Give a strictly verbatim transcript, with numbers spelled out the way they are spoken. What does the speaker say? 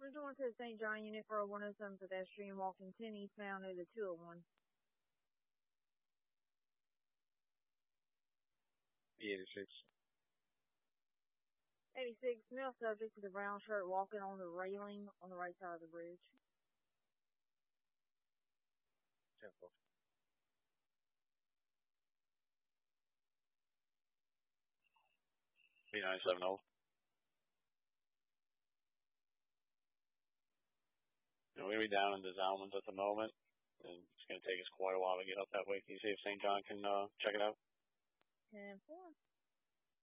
Return to the Saint John unit for a one oh seven pedestrian walking ten eastbound to the two oh one. eighty-six. eighty-six, male subject with a brown shirt walking on the railing on the right side of the bridge. Temple. B nine seven zero. We're going to be down in the Zalmans at the moment, and it's going to take us quite a while to get up that way. Can you see if Saint John can uh, check it out? ten four.